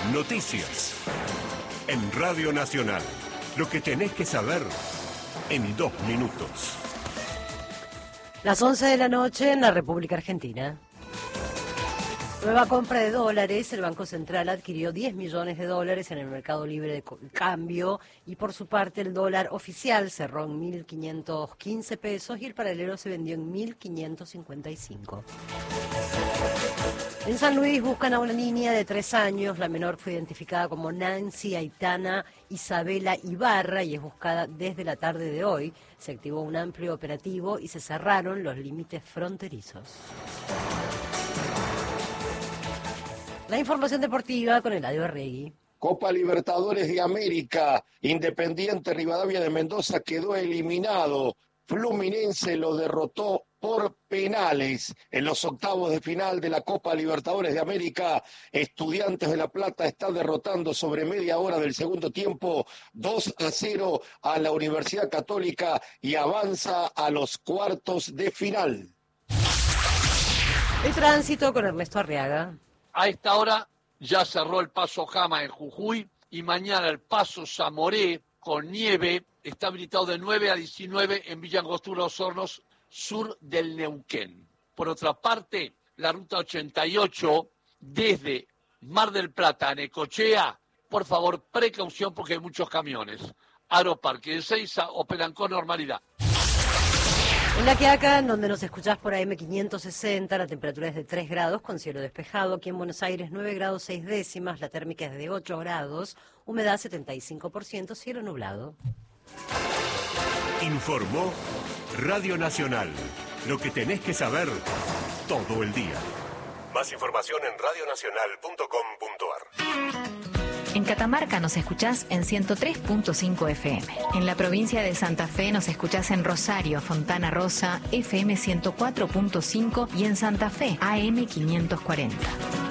Noticias. En Radio Nacional. Lo que tenés que saber en 2 minutos. Las 11 de la noche en la República Argentina. Nueva compra de dólares. El Banco Central adquirió 10 millones de dólares en el mercado libre de cambio y por su parte el dólar oficial cerró en 1.515 pesos y el paralelo se vendió en 1.555. En San Luis buscan a una niña de 3 años. La menor fue identificada como Nancy Aitana Isabela Ibarra y es buscada desde la tarde de hoy. Se activó un amplio operativo y se cerraron los límites fronterizos. La información deportiva con Eladio Arregui. Copa Libertadores de América, Independiente Rivadavia de Mendoza quedó eliminado. Fluminense lo derrotó por penales en los octavos de final de la Copa Libertadores de América. Estudiantes de La Plata está derrotando sobre media hora del segundo tiempo 2-0 a la Universidad Católica y avanza a los cuartos de final. El tránsito con Ernesto Arriaga. A esta hora ya cerró el paso Jama en Jujuy y mañana el paso Zamoré con nieve está habilitado de 9 a 19 en Villa Angostura Los Hornos, sur del Neuquén. Por otra parte, la ruta 88 desde Mar del Plata a Necochea, por favor, precaución porque hay muchos camiones. Aeroparque de Ezeiza operan con normalidad. En La Quiaca, en donde nos escuchás por AM 560, la temperatura es de 3 grados con cielo despejado. Aquí en Buenos Aires 9 grados 6 décimas, la térmica es de 8 grados, humedad 75%, cielo nublado. Informó Radio Nacional. Lo que tenés que saber todo el día. Más información en radionacional.com.ar. En Catamarca nos escuchás en 103.5 FM. En la provincia de Santa Fe nos escuchás en Rosario, Fontana Rosa, FM 104.5 y en Santa Fe, AM 540.